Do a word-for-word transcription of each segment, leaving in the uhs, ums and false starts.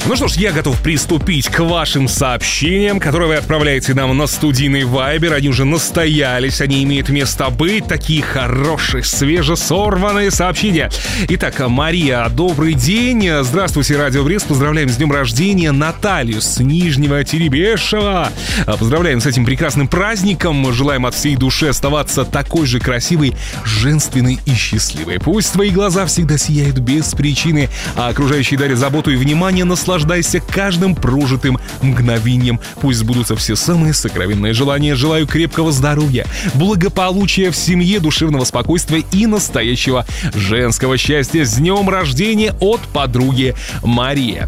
Ну что ж, я готов приступить к вашим сообщениям, которые вы отправляете нам на студийный Вайбер. Они уже настоялись, они имеют место быть. Такие хорошие, свежесорванные сообщения. Итак, Мария, добрый день. Здравствуйте, Радио Брест. Поздравляем с днем рождения Наталью с Нижнего Теребешева. Поздравляем с этим прекрасным праздником. Желаем от всей души оставаться такой же красивой, женственной и счастливой. Пусть твои глаза всегда сияют без причины, а окружающие дарят заботу и внимание. Наслаждайся каждым прожитым мгновением. Пусть сбудутся все самые сокровенные желания. Желаю крепкого здоровья, благополучия в семье, душевного спокойствия и настоящего женского счастья. С днем рождения от подруги Мария.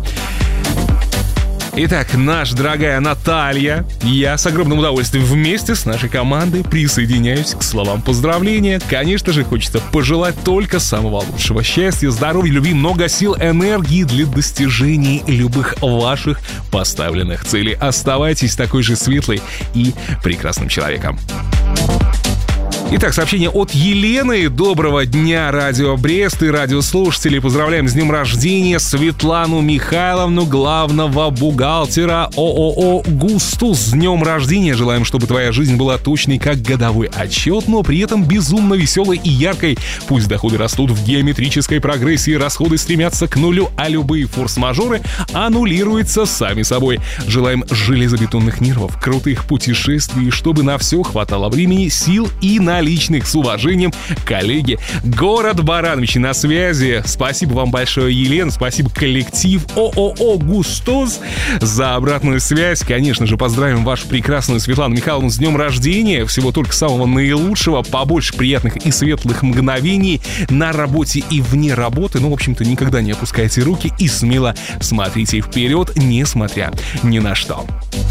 Итак, наша дорогая Наталья, я с огромным удовольствием вместе с нашей командой присоединяюсь к словам поздравления. Конечно же, хочется пожелать только самого лучшего. Счастья, здоровья, любви, много сил, энергии для достижений любых ваших поставленных целей. Оставайтесь такой же светлой и прекрасным человеком. Итак, сообщение от Елены. Доброго дня, Радио Брест и радиослушатели. Поздравляем с днем рождения Светлану Михайловну, главного бухгалтера ООО «Густус». С днем рождения. Желаем, чтобы твоя жизнь была точной, как годовой отчет, но при этом безумно веселой и яркой. Пусть доходы растут в геометрической прогрессии, расходы стремятся к нулю, а любые форс-мажоры аннулируются сами собой. Желаем железобетонных нервов, крутых путешествий, чтобы на все хватало времени, сил и на личных. С уважением, коллеги. Город Барановичи на связи. Спасибо вам большое, Елена. Спасибо, коллектив ООО «Густос» за обратную связь. Конечно же, поздравим вашу прекрасную Светлану Михайловну с днем рождения. Всего только самого наилучшего. Побольше приятных и светлых мгновений на работе и вне работы. Ну, в общем-то, никогда не опускайте руки и смело смотрите вперед, несмотря ни на что.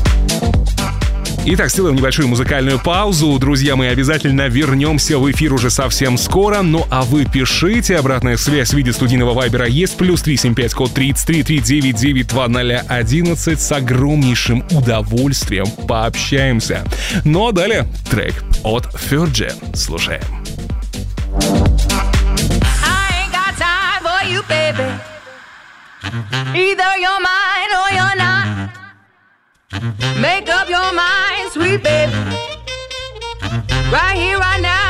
Итак, сделаем небольшую музыкальную паузу. Друзья, мы обязательно вернемся в эфир уже совсем скоро. Ну а вы пишите. Обратная связь в виде студийного вайбера есть. Плюс три семь пять, код тридцать три, три девять девять два ноль один. С огромнейшим удовольствием пообщаемся. Ну а далее трек от Fergie. Слушаем. Make up your mind, sweet baby. Right here, right now.